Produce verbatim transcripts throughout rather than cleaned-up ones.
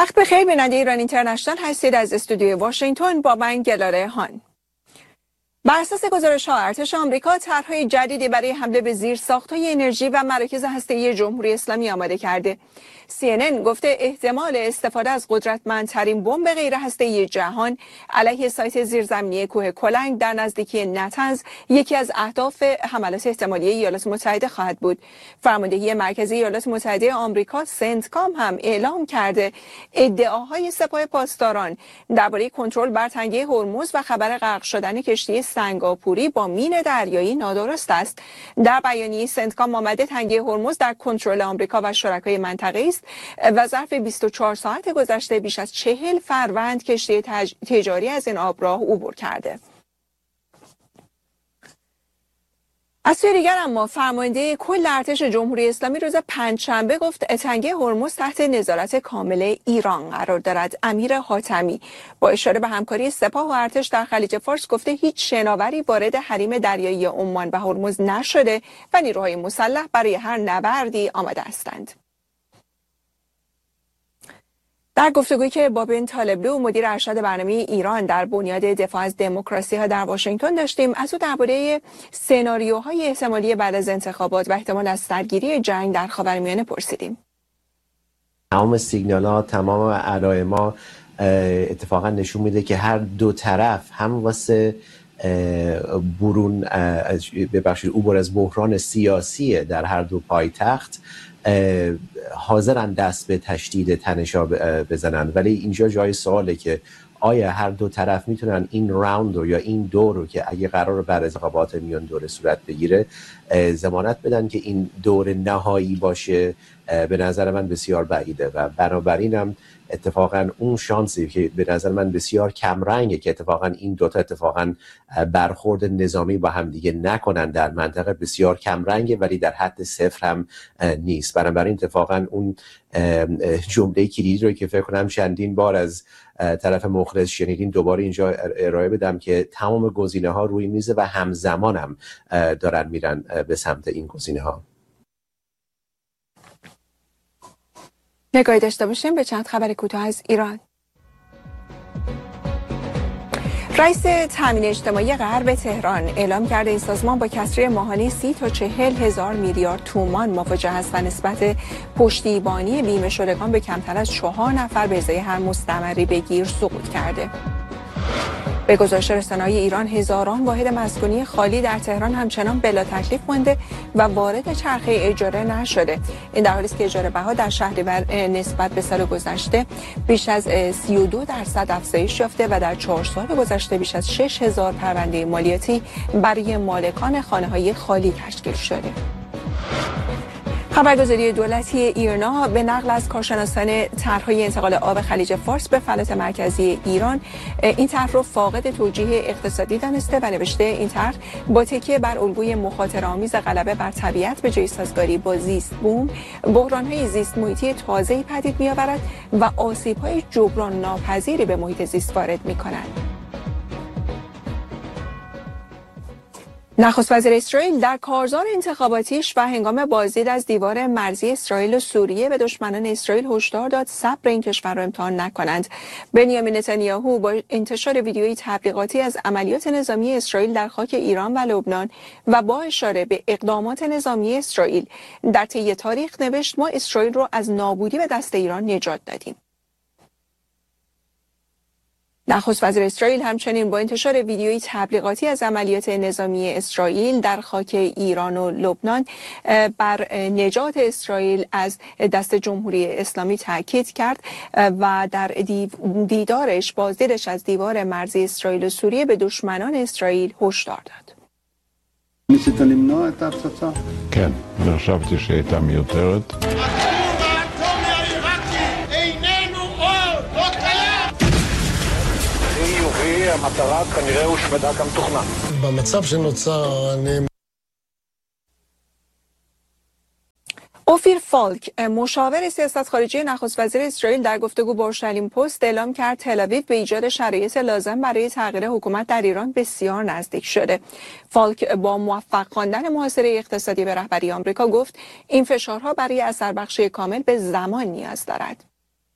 وقت بخیر بیننده ایران اینترنشنال هستید. از استودیوی واشنگتن با من گلاره هان. بر اساس گزارش‌ها ارتش آمریکا طرح‌های جدیدی برای حمله به زیرساخت‌های انرژی و مراکز هسته‌ای جمهوری اسلامی آماده کرده. سی ان ان گفته احتمال استفاده از قدرتمندترین بمب غیر هسته‌ای جهان علیه سایت زیرزمینی کوه کلنگ در نزدیکی نتنز یکی از اهداف حملات احتمالی ایالات متحده خواهد بود. فرماندهی مرکزی ایالات متحده آمریکا سنتکام هم اعلام کرده ادعاهای سپاه پاسداران درباره کنترل بر تنگه هرمز و خبر غرق شدن کشتی سنگاپوری با مین دریایی نادرست است. در بیانیه سنتکام آمده تنگه هرمز در کنترل آمریکا و شرکای منطقه‌ای است و ظرف بیست و چهار ساعت گذشته بیش از چهل فروند کشتی تج... تجاری از این آبراه عبور کرده. از سوی دیگر اما فرمانده کل ارتش جمهوری اسلامی روز پنجشنبه گفت تنگه هرمز تحت نظارت کامل ایران قرار دارد. امیر حاتمی با اشاره به همکاری سپاه و ارتش در خلیج فارس گفته هیچ شناوری وارد حریم دریایی عمان و هرمز نشده و نیروهای مسلح برای هر نبردی آماده هستند. در گفتگویی که با بن طالبلو مدیر ارشد برنامه ایران در بنیاد دفاع از دموکراسی ها در واشنگتن داشتیم، از او درباره سناریوهای احتمالی بعد از انتخابات و احتمال از سرگیری جنگ در خاورمیانه پرسیدیم. تمام سیگنال‌ها، تمام علائم اتفاقا نشون میده که هر دو طرف هم واسه برون ببخشید عبور از بحران سیاسی در هر دو پایتخت حاضرن دست به تشدید تنش‌ها بزنن، ولی اینجا جای سواله که آیا هر دو طرف میتونن این راوند رو یا این دور رو که اگه قرار بعد از انتخابات میان دوره صورت بگیره ضمانت بدن که این دور نهایی باشه؟ به نظر من بسیار بعیده و بنابراینم اتفاقا اون شانسی که به نظر من بسیار کم رنگه که اتفاقا این دوتا اتفاقا برخورد نظامی با هم دیگه نکنن در منطقه بسیار کم رنگه، ولی در حد صفر هم نیست. بنابراین اتفاقا اون جمله کلیدی رو که فکر کنم چندین بار از طرف مخلص شنیدین دوباره اینجا ارائه بدم که تمام گزینه‌ها روی میزه و همزمان هم دارن میرن به سمت این گزینه‌ها. نگاهی داشته باشیم به چند خبر کوتاه از ایران. رئیس تامین اجتماعی غرب تهران اعلام کرده این سازمان با کسری ماهانه سی تا چهل هزار میلیارد تومان مواجه است و نسبت پشتیبانی بیمه شدگان به کمتر از چهار نفر به ازای هر مستمری به گیر سقوط کرده. به گزارش رسانه‌های ایران هزاران واحد مسکونی خالی در تهران همچنان بلا تکلیف مانده و وارد چرخه اجاره نشده. این در حالی است که اجاره بها در شهریور نسبت به سال گذشته بیش از سی و دو درصد افزایش یافته و در چهار سال گذشته بیش از شش هزار پرونده مالیاتی برای مالکان خانه‌های خالی تشکیل شده. خبرگزاری دولتی ایرنا به نقل از کارشناسان طرح‌های انتقال آب خلیج فارس به فلات مرکزی ایران این طرح رو فاقد توجیه اقتصادی دانسته و نوشته این طرح با تکیه بر الگوی مخاطره‌آمیز غلبه بر طبیعت به جای سازگاری با زیست بوم بحران‌های زیست محیطی تازه‌ای پدید می‌آورد و آسیب‌های جبران ناپذیری به محیط زیست وارد می‌کند. نخست وزیر اسرائیل در کارزار انتخاباتیش و هنگام بازدید از دیوار مرزی اسرائیل و سوریه به دشمنان اسرائیل هشدار داد صبر این کشور را امتحان نکنند. بنیامین نتانیاهو با انتشار ویدیویی تبلیغاتی از عملیات نظامی اسرائیل در خاک ایران و لبنان و با اشاره به اقدامات نظامی اسرائیل در طی تاریخ نوشت ما اسرائیل را از نابودی به دست ایران نجات دادیم. نخست وزیر اسرائیل همچنین با انتشار ویدیویی تبلیغاتی از عملیات نظامی اسرائیل در خاک ایران و لبنان بر نجات اسرائیل از دست جمهوری اسلامی تاکید کرد و در دیدارش بازدیدش از دیوار مرزی اسرائیل و سوریه به دشمنان اسرائیل هشدار داد. ניסית למנוע את ההפצצה? כן, וחשבתי שהייתה מיותרת. המטרה כנראה הושמדה כמתוכנן. במצב שנוצר אני... اوفیر فالک مشاور سیاست خارجی نخست وزیر اسرائیل در گفتگو با اورشلیم پست اعلام کرد تل آویو به ایجاد شرایط لازم برای تغییر حکومت در ایران بسیار نزدیک شده. فالک با موفق خواندن محاصره اقتصادی به رهبری آمریکا گفت این فشارها برای اثربخشی کامل به زمان نیاز دارد.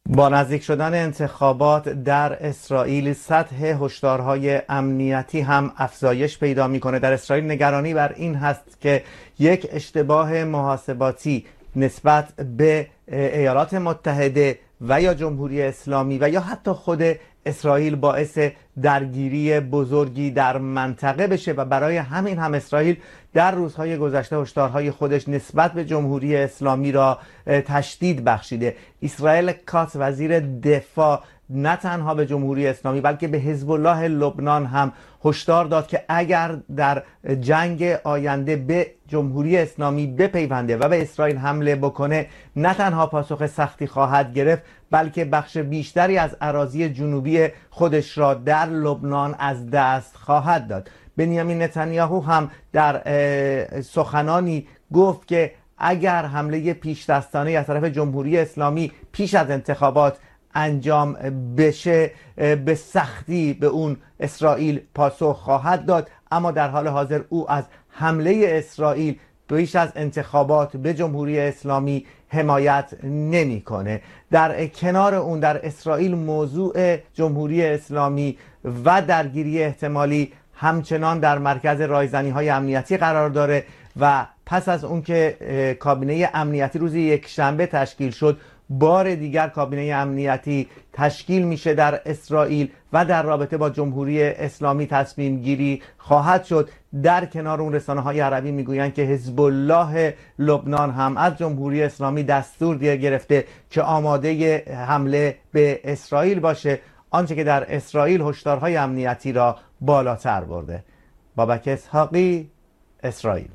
با نزدیک شدن انتخابات در اسرائیل سطح هشدارهای امنیتی هم افزایش پیدا میکنه. در اسرائیل نگرانی بر این هست که یک اشتباه محاسباتی نسبت به ایالات متحده و یا جمهوری اسلامی و یا حتی خود اسرائیل باعث درگیری بزرگی در منطقه بشه و برای همین هم اسرائیل در روزهای گذشته هشدارهای خودش نسبت به جمهوری اسلامی را تشدید بخشیده. اسرائیل کاتس وزیر دفاع نه تنها به جمهوری اسلامی بلکه به حزب الله لبنان هم هشدار داد که اگر در جنگ آینده به جمهوری اسلامی بپیونده و به اسرائیل حمله بکنه نه تنها پاسخ سختی خواهد گرفت بلکه بخش بیشتری از اراضی جنوبی خودش را در لبنان از دست خواهد داد. بنیامین نتانیاهو هم در سخنانی گفت که اگر حمله پیش دستانه از طرف جمهوری اسلامی پیش از انتخابات انجام بشه به سختی به اون اسرائیل پاسخ خواهد داد، اما در حال حاضر او از حمله اسرائیل پیش از انتخابات به جمهوری اسلامی حمایت نمیکنه. در کنار اون در اسرائیل موضوع جمهوری اسلامی و درگیری احتمالی همچنان در مرکز رایزنی‌های امنیتی قرار داره و پس از اون که کابینه امنیتی روز یک شنبه تشکیل شد بار دیگر کابینه امنیتی تشکیل میشه در اسرائیل و در رابطه با جمهوری اسلامی تصمیم گیری خواهد شد. در کنار اون رسانه‌های عربی میگویند که حزب الله لبنان هم از جمهوری اسلامی دستور دیگه گرفته که آماده حمله به اسرائیل باشه، آنچه که در اسرائیل هشدارهای امنیتی را بالاتر برده. بابک اسحاقی، اسرائیل.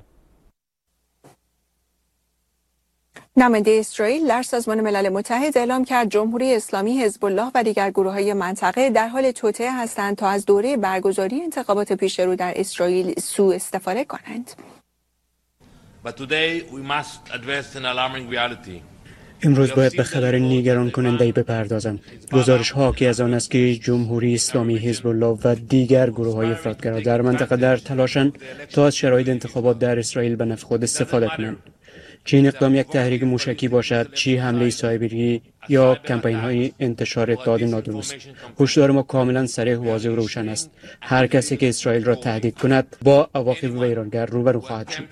نماینده اسرائیل در سازمان ملل متحد اعلام کرد جمهوری اسلامی، حزب الله و دیگر گروه‌های منطقه در حال توطئه هستند تا از دوره برگزاری انتخابات پیش رو در اسرائیل سوء استفاده کنند. But today we must address an alarming reality. امروز باید به خبر نیگران کننده‌ای بپردازم. گزارش ها حاکی از آن است که جمهوری اسلامی، حزب الله و دیگر گروه‌های افراطگرا در منطقه در تلاشند تا از شرایط انتخابات در اسرائیل به نفع خود استفاده کنند. چه این اقدام یک تحریک موشکی باشد، چه حمله سایبری یا کمپین‌های انتشار اطلاعات نادرست، هشدار ما کاملا صریح، واضح و روشن است. هر کسی که اسرائیل را تهدید کند با عواقب ویرانگر روبرو خواهد شد.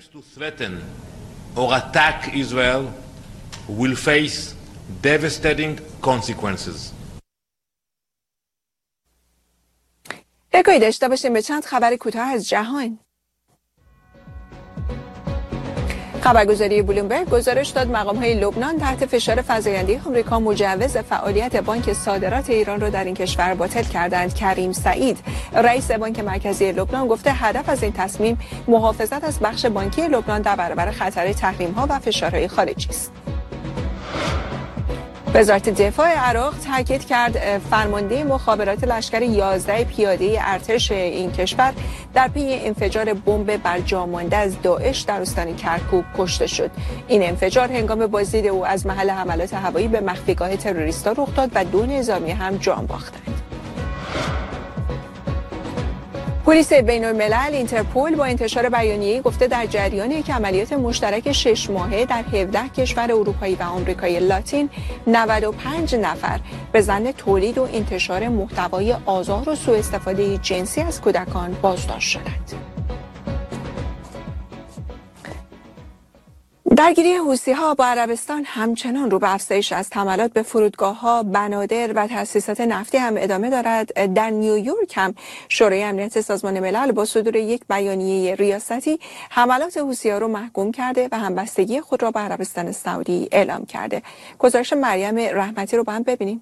will face devastating consequences. بگویید داشته باشیم به چند خبر کوتاه از جهان. خبرگزاری بلومبرگ گزارش داد مقام‌های لبنان تحت فشار فزاینده آمریکا مجوز فعالیت بانک صادرات ایران را در این کشور باطل کردند. کریم سعید رئیس بانک مرکزی لبنان گفته هدف از این تصمیم محافظت از بخش بانکی لبنان در برابر خطر تحریم‌ها و فشارهای خارجی است. وزارت دفاع عراق تاکید کرد فرمانده مخابرات لشکر یازده پیاده ارتش این کشور در پی انفجار بمب بر جا مانده از داعش در استان کرکوک کشته شد. این انفجار هنگام بازدید او از محل حملات هوایی به مخفیگاه تروریست‌ها رخ داد و دو نظامی هم جان باختند. پلیس بین‌الملل اینترپول با انتشار بیانیه‌ای گفته در جریان یک عملیات مشترک شش ماهه در هفده کشور اروپایی و آمریکای لاتین نود و پنج نفر به ظن تولید و انتشار محتوای آزار و سوء استفاده جنسی از کودکان بازداشت شدند. درگیری حوثی‌ها با عربستان همچنان رو به افزایش است. حملات به فرودگاه‌ها، بنادر و تأسیسات نفتی هم ادامه دارد. در نیویورک هم شورای امنیت سازمان ملل با صدور یک بیانیه ریاستی حملات حوثی‌ها رو محکوم کرده و همبستگی خود را با عربستان سعودی اعلام کرده. گزارش مریم رحمتی رو با هم ببینیم.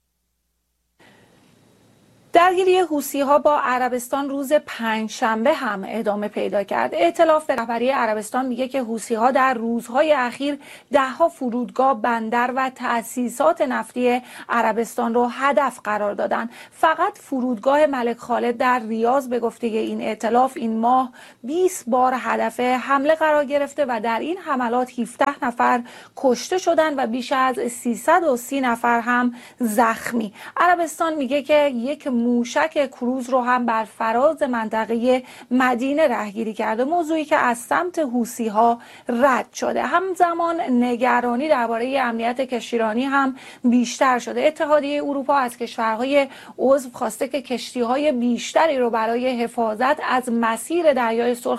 درگیری حوثی‌ها با عربستان روز پنجشنبه هم ادامه پیدا کرد. ائتلاف به رهبری عربستان میگه که حوثی‌ها در روزهای اخیر ده‌ها فرودگاه، بندر و تأسیسات نفتی عربستان رو هدف قرار دادن. فقط فرودگاه ملک خالد در ریاض به گفته این ائتلاف این ماه بیست بار هدف حمله قرار گرفته و در این حملات هفده نفر کشته شدن و بیش از سیصد و سی نفر هم زخمی. عربستان میگه که یک موشک کروز رو هم بر فراز منطقه مدینه رهگیری کرده، موضوعی که از سمت حوثی‌ها رد شده. همزمان نگرانی درباره امنیت کشتیرانی هم بیشتر شده. اتحادیه اروپا از کشورهای عضو خواسته که کشتی‌های بیشتری رو برای حفاظت از مسیر دریای سرخ